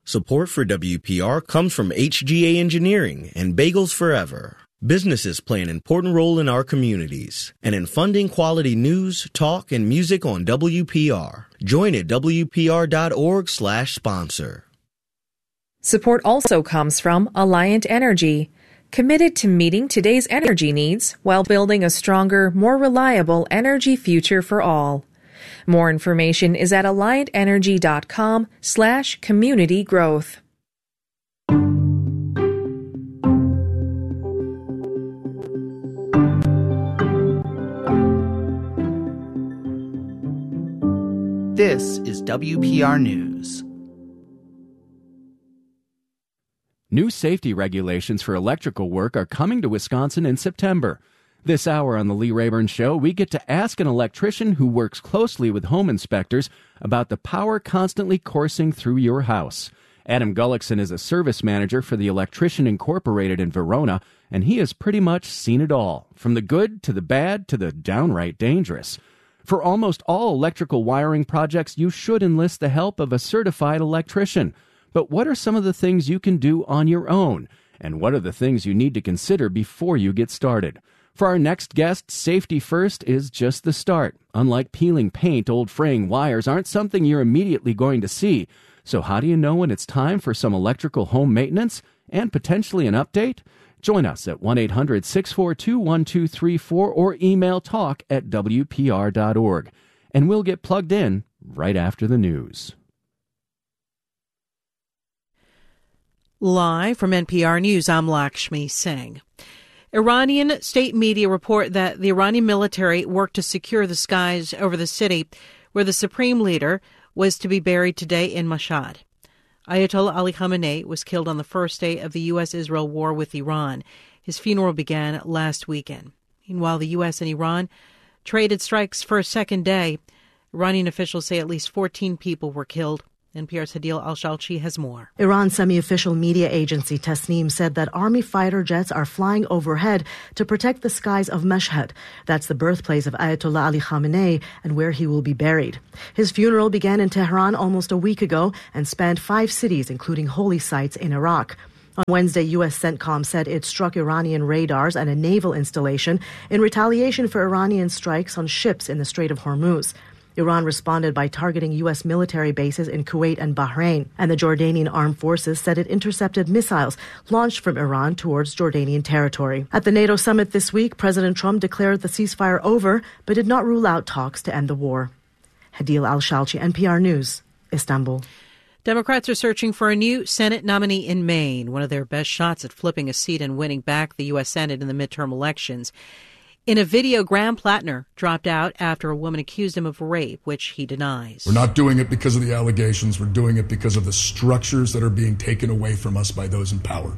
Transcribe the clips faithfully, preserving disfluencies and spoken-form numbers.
Support for W P R comes from H G A Engineering and Bagels Forever. Businesses play an important role in our communities and in funding quality news, talk, and music on W P R. Join at W P R dot org slash sponsor. Support also comes from Alliant Energy, committed to meeting today's energy needs while building a stronger, more reliable energy future for all. More information is at alliant energy dot com slash community growth. This is W P R News. New safety regulations for electrical work are coming to Wisconsin in September. This hour on the Lee Rayburn Show, we get to ask an electrician who works closely with home inspectors about the power constantly coursing through your house. Adam Gullickson is a service manager for the Electrician Incorporated in Verona, and he has pretty much seen it all, from the good to the bad to the downright dangerous. For almost all electrical wiring projects, you should enlist the help of a certified electrician. But what are some of the things you can do on your own? And what are the things you need to consider before you get started? For our next guest, safety first is just the start. Unlike peeling paint, old fraying wires aren't something you're immediately going to see. So how do you know when it's time for some electrical home maintenance and potentially an update? Join us at one eight hundred six four two one two three four or email talk at W P R dot org. And we'll get plugged in right after the news. Live from N P R News, I'm Lakshmi Singh. Iranian state media report that the Iranian military worked to secure the skies over the city where the supreme leader was to be buried today in Mashhad. Ayatollah Ali Khamenei was killed on the first day of the U S Israel war with Iran. His funeral began last weekend. Meanwhile, the U S and Iran traded strikes for a second day. Iranian officials say at least fourteen people were killed. N P R's Hadil Al-Shalchi has more. Iran's semi-official media agency Tasnim said that army fighter jets are flying overhead to protect the skies of Mashhad. That's the birthplace of Ayatollah Ali Khamenei and where he will be buried. His funeral began in Tehran almost a week ago and spanned five cities, including holy sites in Iraq. On Wednesday, U S CENTCOM said it struck Iranian radars and a naval installation in retaliation for Iranian strikes on ships in the Strait of Hormuz. Iran responded by targeting U S military bases in Kuwait and Bahrain, and the Jordanian armed forces said it intercepted missiles launched from Iran towards Jordanian territory. At the NATO summit this week, President Trump declared the ceasefire over, but did not rule out talks to end the war. Hadil Al-Shalchi, N P R News, Istanbul. Democrats are searching for a new Senate nominee in Maine, one of their best shots at flipping a seat and winning back the U S Senate in the midterm elections. In a video, Graham Plattner dropped out after a woman accused him of rape, which he denies. We're not doing it because of the allegations. We're doing it because of the structures that are being taken away from us by those in power.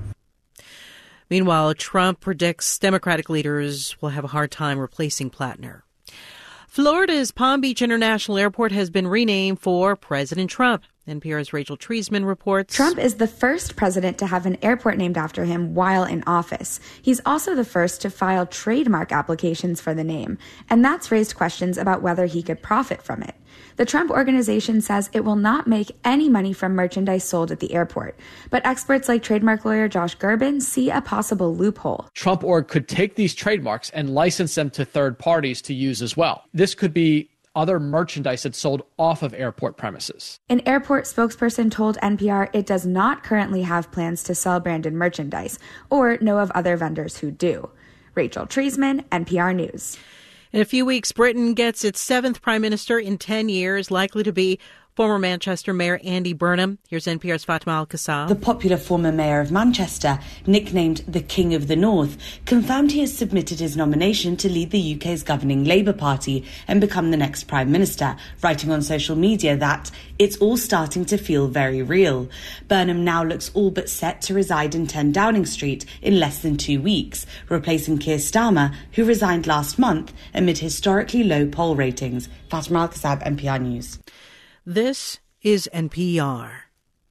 Meanwhile, Trump predicts Democratic leaders will have a hard time replacing Plattner. Florida's Palm Beach International Airport has been renamed for President Trump. N P R's Rachel Treisman reports. Trump is the first president to have an airport named after him while in office. He's also the first to file trademark applications for the name, and that's raised questions about whether he could profit from it. The Trump Organization says it will not make any money from merchandise sold at the airport, but experts like trademark lawyer Josh Gerben see a possible loophole. Trump Org could take these trademarks and license them to third parties to use as well. This could be other merchandise that's sold off of airport premises. An airport spokesperson told N P R it does not currently have plans to sell branded merchandise or know of other vendors who do. Rachel Treisman, N P R News. In a few weeks, Britain gets its seventh prime minister in ten years, likely to be former Manchester Mayor Andy Burnham. Here's N P R's Fatma Al-Qassam. The popular former mayor of Manchester, nicknamed the King of the North, confirmed he has submitted his nomination to lead the U K's governing Labour Party and become the next Prime Minister, writing on social media that it's all starting to feel very real. Burnham now looks all but set to reside in ten Downing Street in less than two weeks, replacing Keir Starmer, who resigned last month amid historically low poll ratings. Fatma Al-Qassam, N P R News. This is N P R.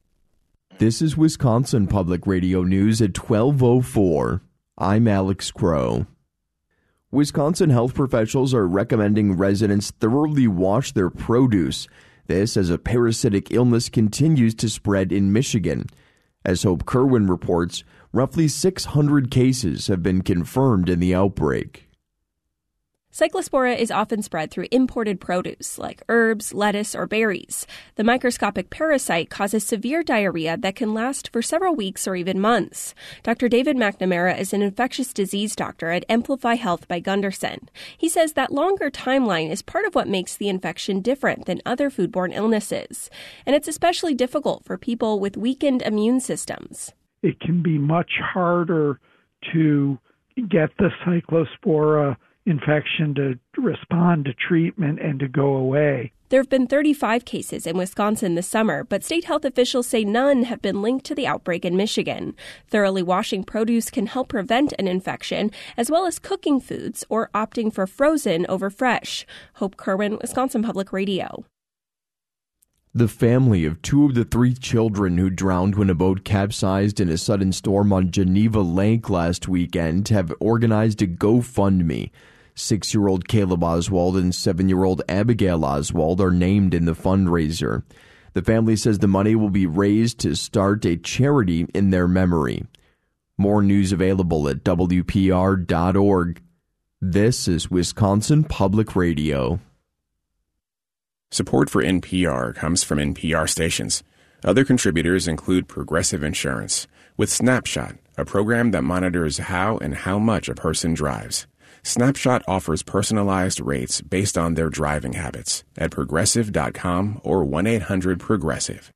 This is Wisconsin Public Radio News at twelve oh four. I'm Alex Crow. Wisconsin health professionals are recommending residents thoroughly wash their produce. This as a parasitic illness continues to spread in Michigan. As Hope Kerwin reports, roughly six hundred cases have been confirmed in the outbreak. Cyclospora is often spread through imported produce like herbs, lettuce, or berries. The microscopic parasite causes severe diarrhea that can last for several weeks or even months. Doctor David McNamara is an infectious disease doctor at Amplify Health by Gunderson. He says that longer timeline is part of what makes the infection different than other foodborne illnesses. And it's especially difficult for people with weakened immune systems. It can be much harder to get the Cyclospora infection to respond to treatment and to go away. There have been thirty-five cases in Wisconsin this summer, but state health officials say none have been linked to the outbreak in Michigan. Thoroughly washing produce can help prevent an infection, as well as cooking foods or opting for frozen over fresh. Hope Kerwin, Wisconsin Public Radio. The family of two of the three children who drowned when a boat capsized in a sudden storm on Geneva Lake last weekend have organized a GoFundMe. Six-year-old Caleb Oswald and seven-year-old Abigail Oswald are named in the fundraiser. The family says the money will be raised to start a charity in their memory. More news available at W P R dot org. This is Wisconsin Public Radio. Support for N P R comes from N P R stations. Other contributors include Progressive Insurance, with Snapshot, a program that monitors how and how much a person drives. Snapshot offers personalized rates based on their driving habits at progressive dot com or one eight hundred progressive.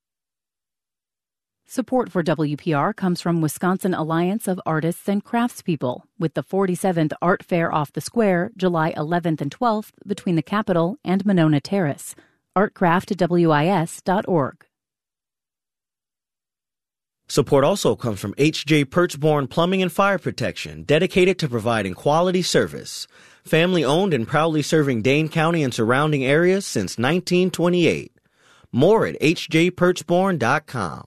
Support for W P R comes from Wisconsin Alliance of Artists and Craftspeople, with the forty-seventh Art Fair off the Square, July eleventh and twelfth, between the Capitol and Monona Terrace. art craft w i s dot org. Support also comes from H J Perchborn Plumbing and Fire Protection, dedicated to providing quality service. Family-owned and proudly serving Dane County and surrounding areas since nineteen twenty-eight. More at h j perchborn dot com.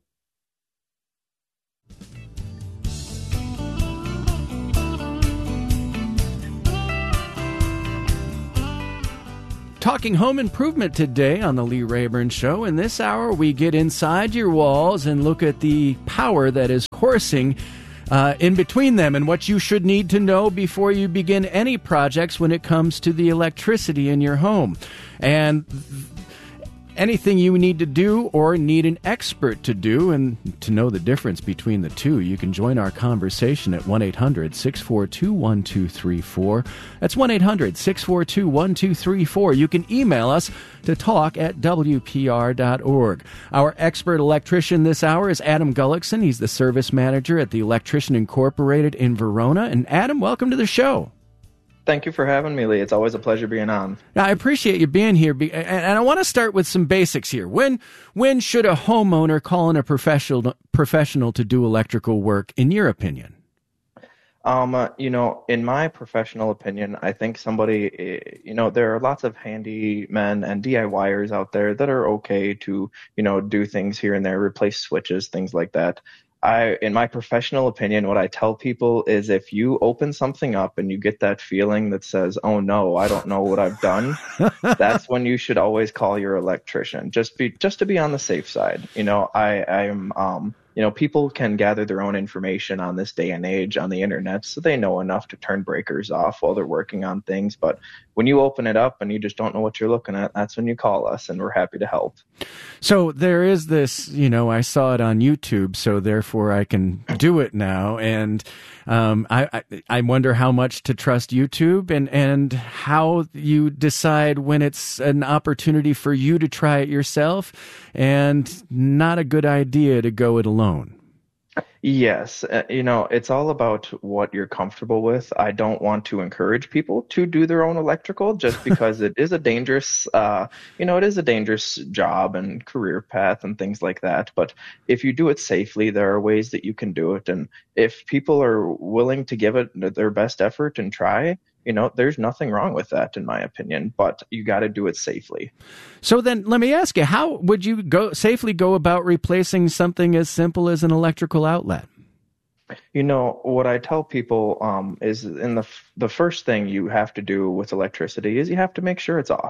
Talking home improvement today on the Lee Rayburn Show. In this hour, we get inside your walls and look at the power that is coursing uh, in between them and what you should need to know before you begin any projects when it comes to the electricity in your home. And anything you need to do or need an expert to do, and to know the difference between the two, you can join our conversation at one eight hundred six four two one two three four. That's one eight hundred six four two one two three four. You can email us to talk at w p r dot org. Our expert electrician this hour is Adam Gullickson. He's the service manager at the Electrician Incorporated in Verona. And Adam, welcome to the show. Thank you for having me, Lee. It's always a pleasure being on. I appreciate you being here, and I want to start with some basics here. When when should a homeowner call in a professional professional to do electrical work, in your opinion? Um, uh, you know, in my professional opinion, I think somebody, you know, there are lots of handymen and D I Y ers out there that are okay to, you know, do things here and there, replace switches, things like that. I, in my professional opinion, what I tell people is if you open something up and you get that feeling that says, oh no, I don't know what I've done, that's when you should always call your electrician. Just be, just to be on the safe side. You know, I, I'm, um, you know, people can gather their own information on this day and age on the internet, so they know enough to turn breakers off while they're working on things. But when you open it up and you just don't know what you're looking at, that's when you call us, and we're happy to help. So there is this, you know, I saw it on YouTube, so therefore I can do it now. And um, I, I, I wonder how much to trust YouTube, and, and how you decide when it's an opportunity for you to try it yourself and not a good idea to go it alone. Yes. Uh, you know, it's all about what you're comfortable with. I don't want to encourage people to do their own electrical just because it is a dangerous, uh, you know, it is a dangerous job and career path and things like that. But if you do it safely, there are ways that you can do it. And if people are willing to give it their best effort and try, you know, there's nothing wrong with that, in my opinion, but you got to do it safely. So then let me ask you, how would you go safely go about replacing something as simple as an electrical outlet? You know, what I tell people um, is in the the first thing you have to do with electricity is you have to make sure it's off.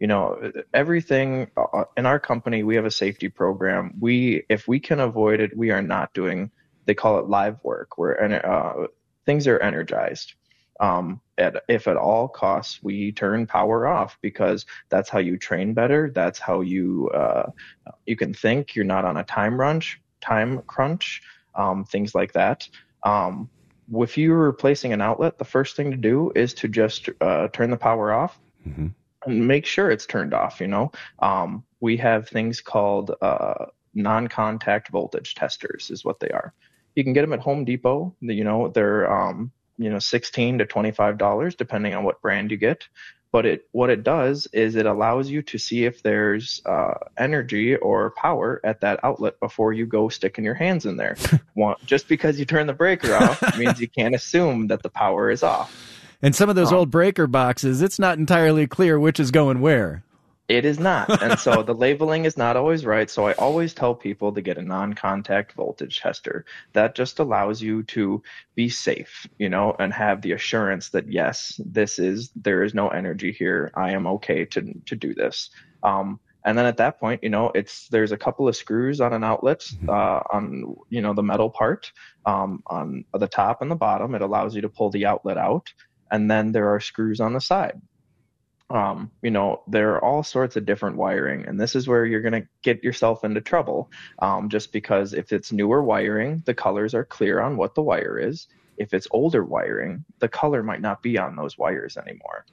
you know, everything uh, in our company, we have a safety program. We, if we can avoid it, we are not doing, they call it live work, where uh, things are energized. Um, at, if at all costs, we turn power off, because that's how you train better. That's how you, uh, you can think. You're not on a time crunch, time crunch, um, things like that. Um, if you're replacing an outlet, the first thing to do is to just uh, turn the power off mm-hmm. and make sure it's turned off. You know, um, we have things called uh, non-contact voltage testers, is what they are. You can get them at Home Depot. You know, they're um, you know sixteen to twenty-five dollars depending on what brand you get. But it what it does is it allows you to see if there's uh, energy or power at that outlet before you go sticking your hands in there. Well, just because you turn the breaker off means you can't assume that the power is off. And some of those um, old breaker boxes, it's not entirely clear which is going where. It is not. And so the labeling is not always right. So I always tell people to get a non-contact voltage tester. That just allows you to be safe, you know, and have the assurance that, yes, this is, there is no energy here. I am okay to, to do this. Um, and then at that point, you know, it's, there's a couple of screws on an outlet, uh, on, you know, the metal part, um, on the top and the bottom. It allows you to pull the outlet out. And then there are screws on the side. Um, you know, there are all sorts of different wiring, and this is where you're going to get yourself into trouble. Um, just because if it's newer wiring, the colors are clear on what the wire is. If it's older wiring, the color might not be on those wires anymore.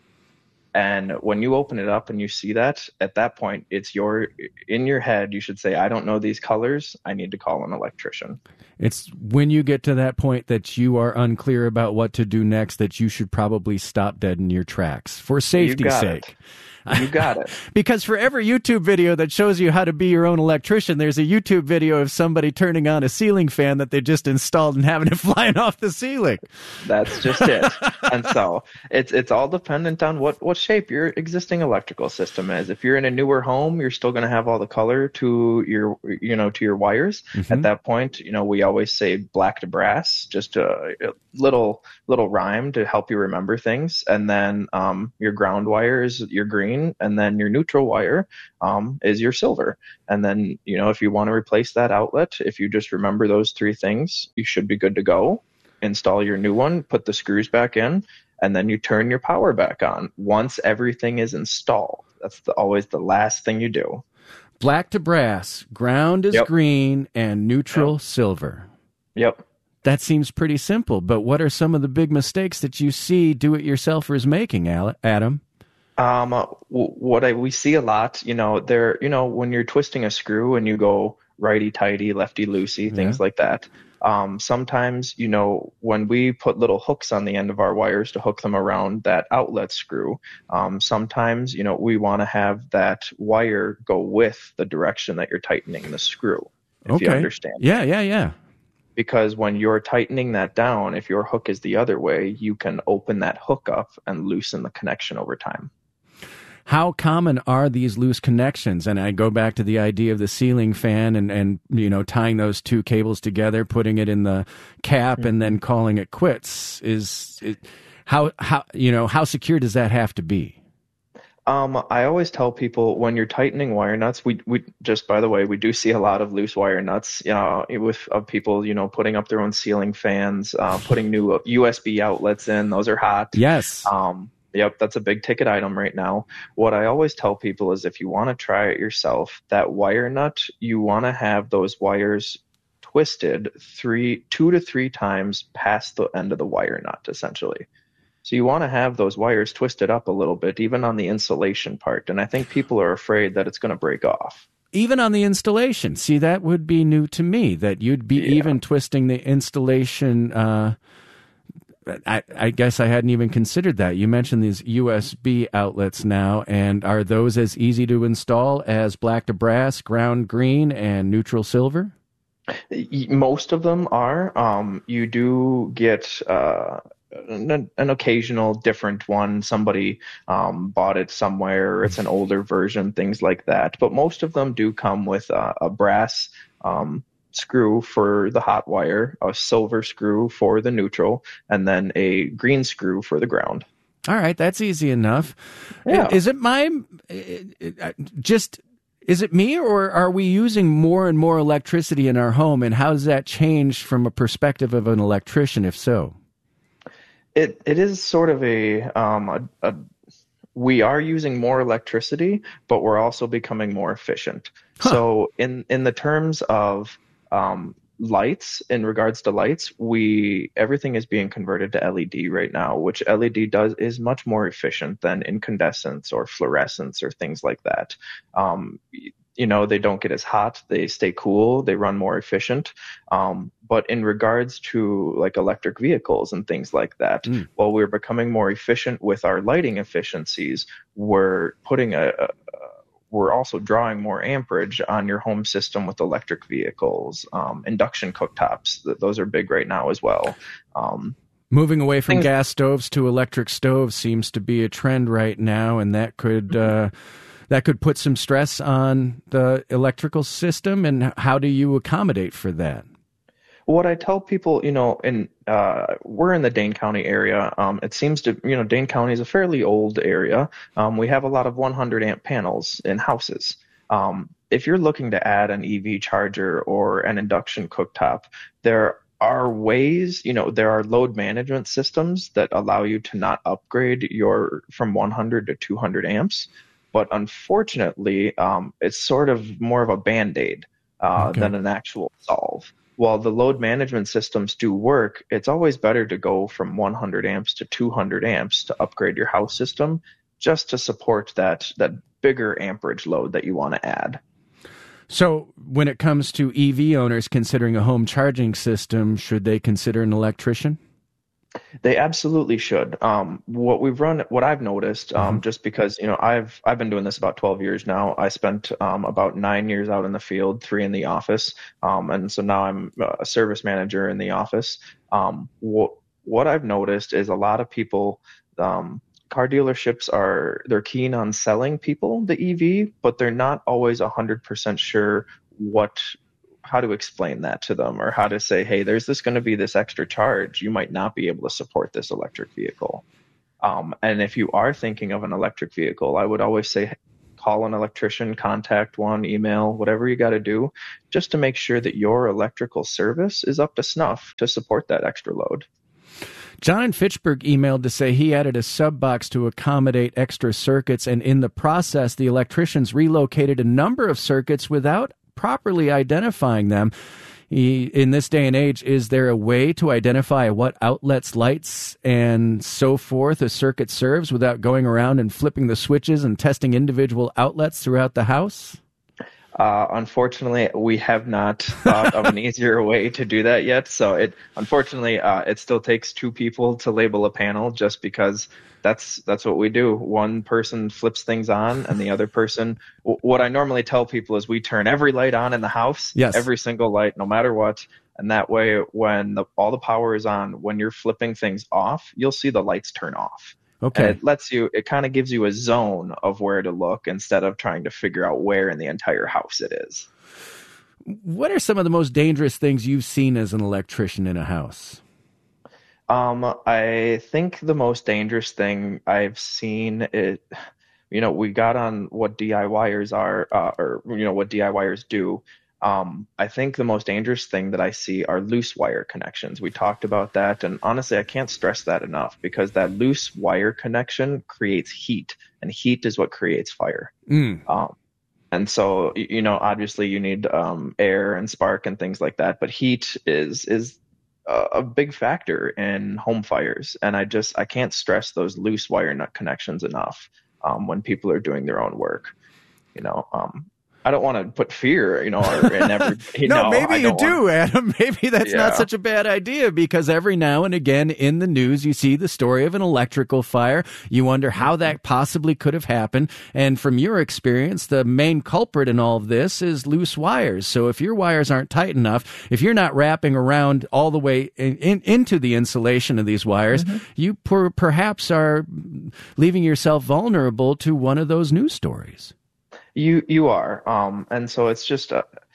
And when you open it up and you see that, at that point, it's your, in your head, you should say, I don't know these colors. I need to call an electrician. It's when you get to that point that you are unclear about what to do next that you should probably stop dead in your tracks for safety's sake. It. You got it. Because for every YouTube video that shows you how to be your own electrician, there's a YouTube video of somebody turning on a ceiling fan that they just installed and having it flying off the ceiling. That's just it. And so it's it's all dependent on what, what shape your existing electrical system is. If you're in a newer home, you're still going to have all the color to your, you know, to your wires. Mm-hmm. At that point, you know, we always say black to brass, just a, a little little rhyme to help you remember things. And then um, your ground wire is your green. And then your neutral wire um, is your silver. And then, you know, if you want to replace that outlet, if you just remember those three things, you should be good to go. Install your new one, put the screws back in, and then you turn your power back on once everything is installed. That's the, always the last thing you do. Black to brass, ground is yep. green, and neutral yep. silver. Yep. That seems pretty simple, but what are some of the big mistakes that you see do-it-yourselfers making, Adam? Um, what I, we see a lot, you know, there, you know, when you're twisting a screw and you go righty tighty, lefty loosey, things yeah. like that. Um, sometimes, you know, when we put little hooks on the end of our wires to hook them around that outlet screw, um, sometimes, you know, we want to have that wire go with the direction that you're tightening the screw. If okay. you understand. Yeah, yeah, yeah. Because when you're tightening that down, if your hook is the other way, you can open that hook up and loosen the connection over time. How common are these loose connections? And I go back to the idea of the ceiling fan and, and you know, tying those two cables together, putting it in the cap, mm-hmm. and then calling it quits. Is it, how how you know how secure does that have to be? Um, I always tell people when you're tightening wire nuts, we we just by the way, we do see a lot of loose wire nuts, you know, with of people, you know, putting up their own ceiling fans, uh, putting new U S B outlets in. Those are hot. Yes. Um, Yep, that's a big ticket item right now. What I always tell people is if you want to try it yourself, that wire nut, you want to have those wires twisted three, two to three times past the end of the wire nut, essentially. So you want to have those wires twisted up a little bit, even on the insulation part. And I think people are afraid that it's going to break off. Even on the installation. See, that would be new to me, that you'd be yeah. even twisting the installation. Uh, I, I guess I hadn't even considered that. You mentioned these U S B outlets now, and are those as easy to install as black to brass, ground green, and neutral silver? Most of them are. Um, you do get uh, an, an occasional different one. Somebody um, bought it somewhere, or it's an older version, things like that. But most of them do come with uh, a brass um screw for the hot wire, a silver screw for the neutral, and then a green screw for the ground. All right, that's easy enough. Yeah. Is it my just is it me, or are we using more and more electricity in our home, and how does that change from a perspective of an electrician, if so? It it is sort of a um a, a we are using more electricity, but we're also becoming more efficient. Huh. So in in the terms of um lights, in regards to lights, we everything is being converted to L E D right now, which L E D does is much more efficient than incandescence or fluorescence or things like that. Um, you know, they don't get as hot, they stay cool, they run more efficient. Um, but in regards to like electric vehicles and things like that, mm. while we're becoming more efficient with our lighting efficiencies, we're putting a, a we're also drawing more amperage on your home system with electric vehicles, um, induction cooktops. Those are big right now as well. Um, Moving away from things- gas stoves to electric stoves seems to be a trend right now, and that could uh, that could put some stress on the electrical system. And how do you accommodate for that? What I tell people, you know, in uh, we're in the Dane County area. Um, it seems to, you know, Dane County is a fairly old area. Um, we have a lot of one hundred amp panels in houses. Um, if you're looking to add an E V charger or an induction cooktop, there are ways, you know, there are load management systems that allow you to not upgrade your from one hundred to two hundred amps. But unfortunately, um, it's sort of more of a Band-Aid uh, okay. than an actual solve. While the load management systems do work, it's always better to go from one hundred amps to two hundred amps to upgrade your house system, just to support that that bigger amperage load that you want to add. So when it comes to E V owners considering a home charging system, should they consider an electrician? They absolutely should. Um, what we've run, what I've noticed, um, mm-hmm. just because, you know, I've I've been doing this about twelve years now. I spent um, about nine years out in the field, three in the office, um, and so now I'm a service manager in the office. Um, what what I've noticed is a lot of people, um, car dealerships are they're keen on selling people the E V, but they're not always one hundred percent sure what. how to explain that to them, or how to say, hey, there's this going to be this extra charge. You might not be able to support this electric vehicle. Um, and if you are thinking of an electric vehicle, I would always say, call an electrician, contact one, email, whatever you got to do, just to make sure that your electrical service is up to snuff to support that extra load. John in Fitchburg emailed to say he added a sub box to accommodate extra circuits, and in the process, the electricians relocated a number of circuits without properly identifying them. He, in this day and age, is there a way to identify what outlets, lights, and so forth a circuit serves without going around and flipping the switches and testing individual outlets throughout the house? Uh, unfortunately, we have not thought of an easier way to do that yet. So it, unfortunately, uh, it still takes two people to label a panel, just because that's that's what we do. One person flips things on, and the other person. W- what I normally tell people is we turn every light on in the house, yes. every single light, no matter what. And that way, when the, all the power is on, when you're flipping things off, you'll see the lights turn off. Okay. And it lets you, it kind of gives you a zone of where to look instead of trying to figure out where in the entire house it is. What are some of the most dangerous things you've seen as an electrician in a house? Um, I think the most dangerous thing I've seen it, you know, we got on what DIYers are, uh, or, you know, what DIYers do. Um, I think the most dangerous thing that I see are loose wire connections. We talked about that, and honestly, I can't stress that enough, because that loose wire connection creates heat, and heat is what creates fire. Mm. Um, and so, you know, obviously you need um, air and spark and things like that, but heat is is a, a big factor in home fires, and I just I can't stress those loose wire nut connections enough um, when people are doing their own work. You know. Um, I don't want to put fear, you know, or in every. You no, know, maybe I you don't do, want... Adam. Maybe that's yeah. not such a bad idea, because every now and again in the news you see the story of an electrical fire. You wonder how that possibly could have happened. And from your experience, the main culprit in all of this is loose wires. So if your wires aren't tight enough, if you're not wrapping around all the way in, in, into the insulation of these wires, mm-hmm. you per, perhaps are leaving yourself vulnerable to one of those news stories. You you are, um, and so it's just, uh,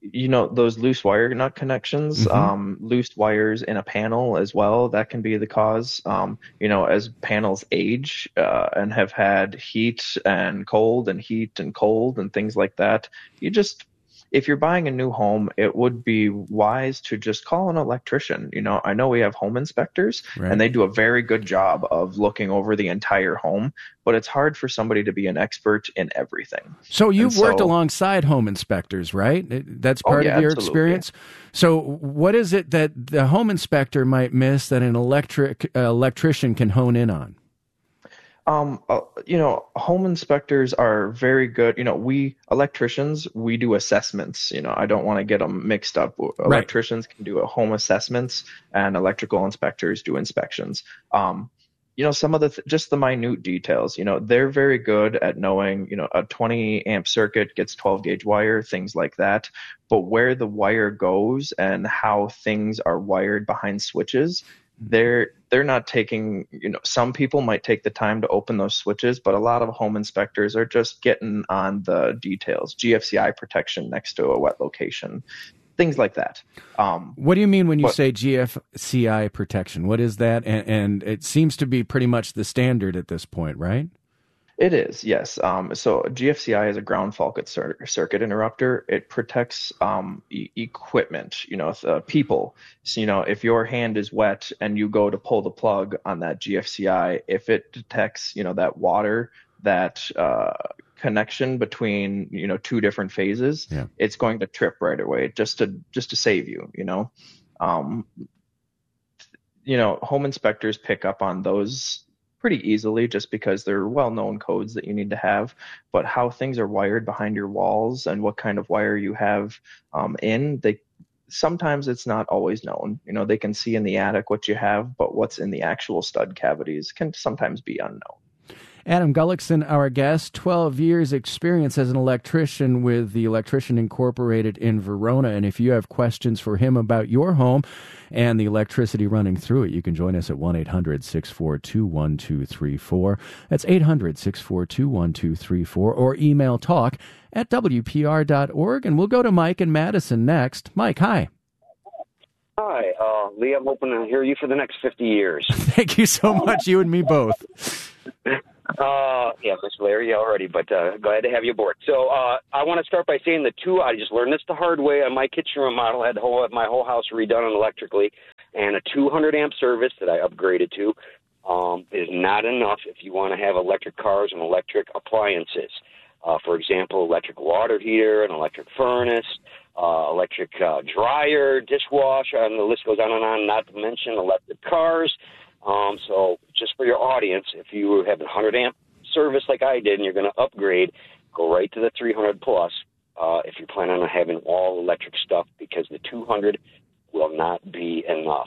you know, those loose wire nut connections, Mm-hmm. um, loose wires in a panel as well, that can be the cause. Um, you know, as panels age uh, and have had heat and cold and heat and cold and things like that, you just, if you're buying a new home, it would be wise to just call an electrician. You know, I know we have home inspectors, Right. and they do a very good job of looking over the entire home, but it's hard for somebody to be an expert in everything. So you've And worked so- alongside home inspectors, right? It- That's Oh, part yeah, of your absolutely. experience. So what is it that the home inspector might miss that an electric uh, electrician can hone in on? Um, uh, you know, home inspectors are very good. You know, we electricians, we do assessments. You know, I don't want to get them mixed up. Electricians can do a home assessments, and electrical inspectors do inspections. Um, you know, some of the th- just the minute details. You know, they're very good at knowing. You know, a twenty amp circuit gets twelve gauge wire, things like that. But where the wire goes and how things are wired behind switches, they're they're not taking, you know, some people might take the time to open those switches, but a lot of home inspectors are just getting on the details, G F C I protection next to a wet location, things like that. Um, What do you mean when you but- say G F C I protection? What is that? And, and it seems to be pretty much the standard at this point, right? It is, yes. Um, so G F C I is a ground fault cir- circuit interrupter. It protects um, e- equipment, you know, uh, people. So, you know, if your hand is wet and you go to pull the plug on that G F C I, if it detects, you know, that water, that uh, connection between, you know, two different phases, Yeah. it's going to trip right away just to just to save you, you know. Um, you know, home inspectors pick up on those pretty easily just because they're well-known codes that you need to have, but how things are wired behind your walls and what kind of wire you have um, in, they sometimes it's not always known. You know, they can see in the attic what you have, but what's in the actual stud cavities can sometimes be unknown. Adam Gullickson, our guest, twelve years experience as an electrician with the Electrician Incorporated in Verona. And if you have questions for him about your home and the electricity running through it, you can join us at one eight hundred six four two one two three four. That's eight hundred six four two one two three four, or email talk at W P R dot org. And we'll go to Mike in Madison next. Mike, hi. Hi, uh, Lee, I'm hoping to hear you for the next fifty years. Thank you so much, you and me both. Uh, yeah, Miss Larry already, but uh, glad to have you aboard. So uh, I want to start by saying the two, I just learned this the hard way on my kitchen remodel. I had the whole, my whole house redone electrically, and a two hundred amp service that I upgraded to um, is not enough if you want to have electric cars and electric appliances. Uh, for example, electric water heater, an electric furnace, uh, electric uh, dryer, dishwasher, and the list goes on and on, not to mention electric cars. Um, so just for your audience, if you have a one hundred amp service like I did and you're going to upgrade, go right to the three hundred plus uh, if you plan on having all electric stuff, because the two hundred will not be enough.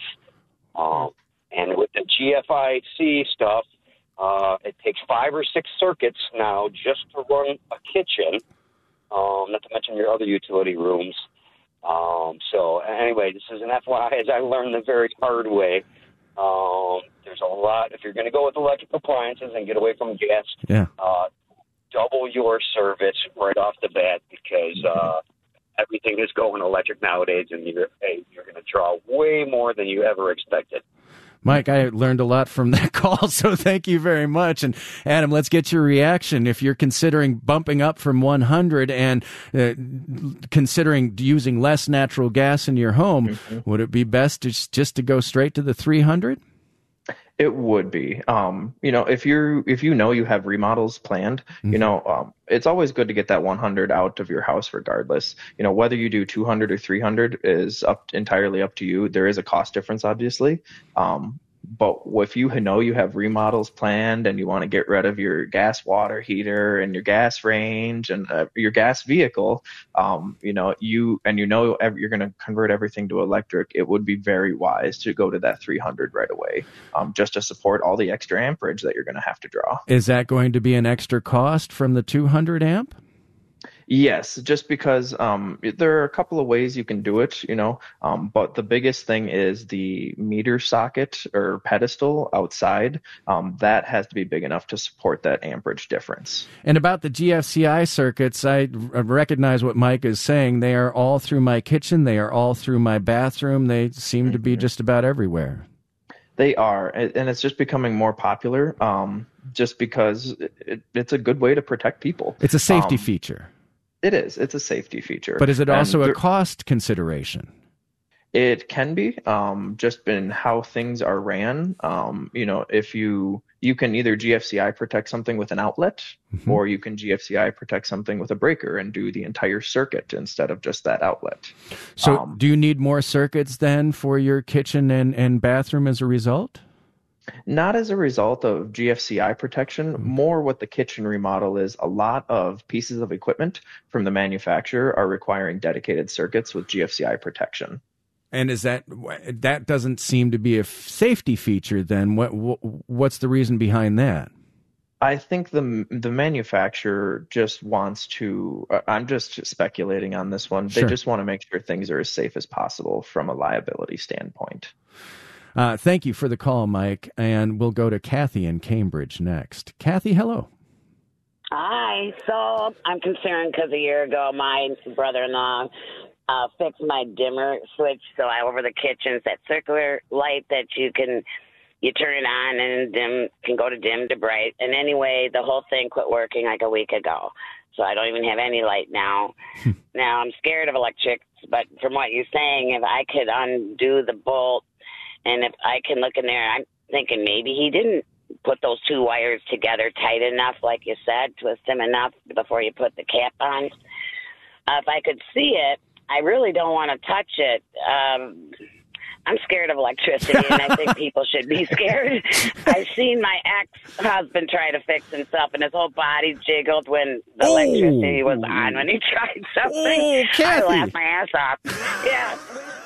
Um, and with the G F I C stuff, uh, it takes five or six circuits now just to run a kitchen, um, not to mention your other utility rooms. Um, so anyway, this is an F Y I as I learned the very hard way. Um, there's a lot, if you're going to go with electric appliances and get away from gas, Yeah. uh, double your service right off the bat, because uh, everything is going electric nowadays, and you're, you're going to draw way more than you ever expected. Mike, I learned a lot from that call, so thank you very much. And Adam, let's get your reaction. If you're considering bumping up from one hundred and uh, considering using less natural gas in your home, mm-hmm. would it be best just, just to go straight to the three hundred? It would be. Um, you know, if you if you know you have remodels planned, mm-hmm. you know, um, it's always good to get that one hundred out of your house regardless. You know, whether you do two hundred or three hundred is up entirely up to you. There is a cost difference, obviously. Um, but if you know you have remodels planned and you want to get rid of your gas water heater and your gas range and uh, your gas vehicle, um, you know, you and you know you're going to convert everything to electric, it would be very wise to go to that three hundred right away, um, just to support all the extra amperage that you're going to have to draw. Is that going to be an extra cost from the two hundred amp? Yes, just because um, there are a couple of ways you can do it, you know, um, but the biggest thing is the meter socket or pedestal outside. Um, that has to be big enough to support that amperage difference. And about the G F C I circuits, I r- recognize what Mike is saying. They are all through my kitchen. They are all through my bathroom. They seem mm-hmm. to be just about everywhere. They are, and it's just becoming more popular um, just because it, it's a good way to protect people. It's a safety um, feature. It is. It's a safety feature. But is it also there, a cost consideration? It can be, um, just in how things are ran. Um, you know, if you you can either G F C I protect something with an outlet, mm-hmm. or you can G F C I protect something with a breaker and do the entire circuit instead of just that outlet. So um, do you need more circuits then for your kitchen and, and bathroom as a result? Not as a result of G F C I protection, more what the kitchen remodel is. A lot of pieces of equipment from the manufacturer are requiring dedicated circuits with G F C I protection. And is that that doesn't seem to be a safety feature then? What, what what's the reason behind that? I think the the manufacturer just wants to, uh, I'm just speculating on this one. They Sure. just want to make sure things are as safe as possible from a liability standpoint. Uh, thank you for the call, Mike. And we'll go to Kathy in Cambridge next. Kathy, hello. Hi. So I'm concerned because a year ago, my brother-in-law uh, fixed my dimmer switch. So I over the kitchen, it's that circular light that you can, you turn it on and dim can go to dim to bright. And anyway, the whole thing quit working like a week ago. So I don't even have any light now. Now I'm scared of electrics, but from what you're saying, if I could undo the bolt, and if I can look in there, I'm thinking maybe he didn't put those two wires together tight enough, like you said, twist them enough before you put the cap on. Uh, if I could see it, I really don't want to touch it. Um, I'm scared of electricity, and I think people should be scared. I've seen my ex-husband try to fix himself, and his whole body jiggled when the oh. electricity was on when he tried something. Oh, Kathy. I laughed my ass off. Yeah.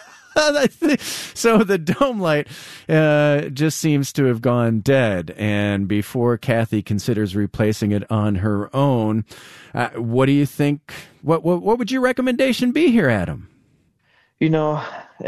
So the dome light uh, just seems to have gone dead, and before Kathy considers replacing it on her own, uh, what do you think? What, what what would your recommendation be here, Adam? You know,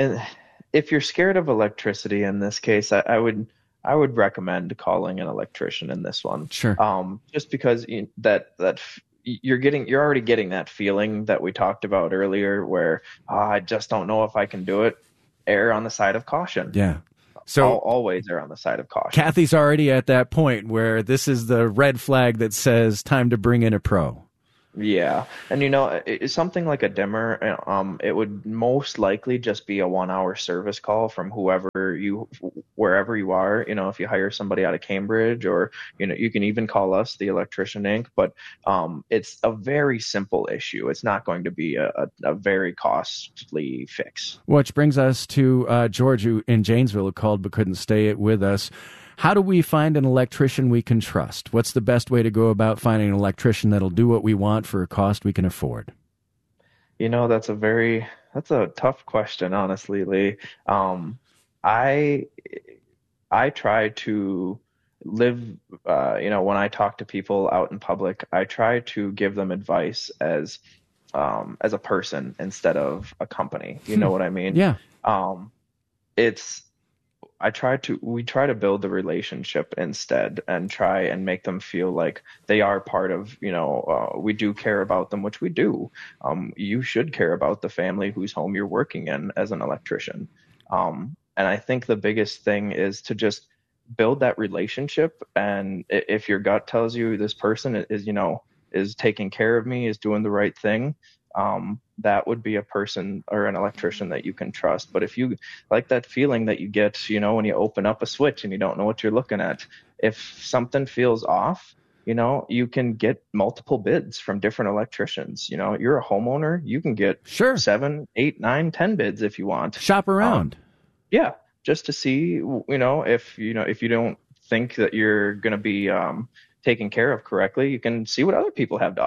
if you're scared of electricity in this case, I, I would I would recommend calling an electrician in this one. Sure. Um, just because you, that that. You're getting, you're already getting that feeling that we talked about earlier, where oh, I just don't know if I can do it. Err on the side of caution. Yeah. So I'll always err on the side of caution. Kathy's already at that point where this is the red flag that says time to bring in a pro. Yeah, and you know, it, something like a dimmer, um, it would most likely just be a one-hour service call from whoever you, wherever you are. You know, if you hire somebody out of Cambridge, or you know, you can even call us, the Electrician Incorporated. But um, it's a very simple issue. It's not going to be a, a, a very costly fix. Which brings us to uh, George, who in Janesville who called but couldn't stay with us. How do we find an electrician we can trust? What's the best way to go about finding an electrician that'll do what we want for a cost we can afford? You know, that's a very, that's a tough question, honestly, Lee. Um, I, I try to live, uh, you know, when I talk to people out in public, I try to give them advice as, um, as a person instead of a company. You know what I mean? Yeah. Um, it's, I try to, we try to build the relationship instead and try and make them feel like they are part of, you know, uh, we do care about them, which we do. Um, you should care about the family whose home you're working in as an electrician. Um, and I think the biggest thing is to just build that relationship. And if your gut tells you this person is, you know, is taking care of me, is doing the right thing, um, that would be a person or an electrician that you can trust. But if you like that feeling that you get, you know, when you open up a switch and you don't know what you're looking at, if something feels off, you know, you can get multiple bids from different electricians. You know, you're a homeowner, you can get sure seven, eight, nine, ten bids if you want. Shop around. Um, yeah. Just to see, you know, if, you know, if you don't think that you're going to be, um, taken care of correctly, you can see what other people have to offer.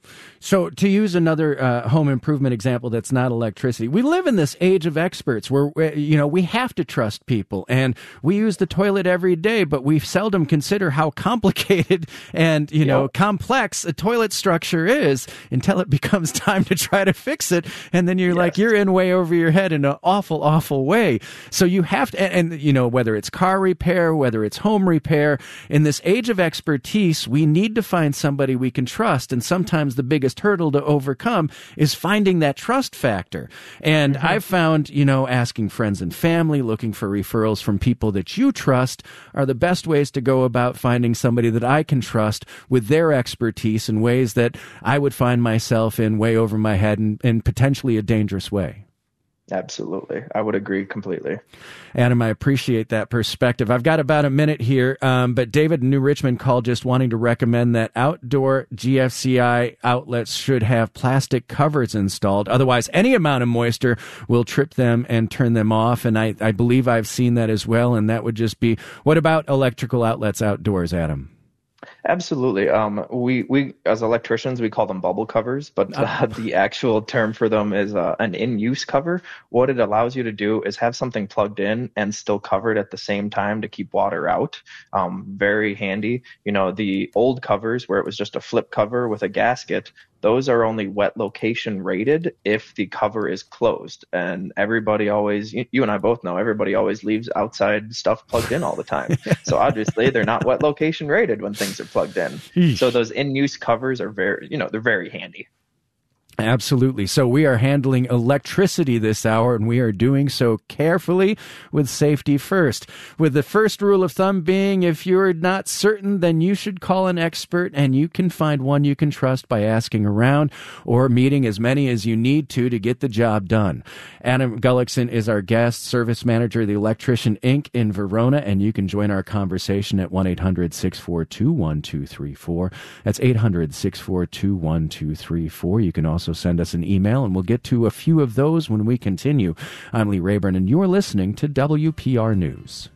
So to use another uh, home improvement example that's not electricity, we live in this age of experts where, you know, we have to trust people, and we use the toilet every day, but we seldom consider how complicated and, you know, yep. complex a toilet structure is until it becomes time to try to fix it. And then you're yes. like, you're in way over your head in an awful, awful way. So you have to, and, and, you know, whether it's car repair, whether it's home repair, in this age of expertise, we need to find somebody we can trust. And sometimes the biggest hurdle to overcome is finding that trust factor. And mm-hmm. I've found, you know, asking friends and family, looking for referrals from people that you trust are the best ways to go about finding somebody that I can trust with their expertise in ways that I would find myself in way over my head and in potentially a dangerous way. Absolutely. I would agree completely. Adam, I appreciate that perspective. I've got about a minute here, um, but David in New Richmond called just wanting to recommend that outdoor G F C I outlets should have plastic covers installed. Otherwise, any amount of moisture will trip them and turn them off. And I, I believe I've seen that as well. And that would just be, what about electrical outlets outdoors, Adam? Absolutely. Um, we, we, as electricians, we call them bubble covers, but uh, the actual term for them is uh, an in-use cover. What it allows you to do is have something plugged in and still covered at the same time to keep water out. Um, very handy. You know, the old covers where it was just a flip cover with a gasket, those are only wet location rated if the cover is closed. And everybody always, you, you and I both know, everybody always leaves outside stuff plugged in all the time. So obviously they're not wet location rated when things are plugged in. Eesh. So those in-use covers are very, you know, they're very handy. Absolutely. So we are handling electricity this hour, and we are doing so carefully with safety first. With the first rule of thumb being, if you're not certain, then you should call an expert, and you can find one you can trust by asking around or meeting as many as you need to to get the job done. Adam Gullickson is our guest, service manager of the Electrician Incorporated in Verona, and you can join our conversation at one eight hundred six four two one two three four. That's eight hundred six four two one two three four. You can also send us an email, and we'll get to a few of those when we continue. I'm Lee Rayburn, and you're listening to W P R News.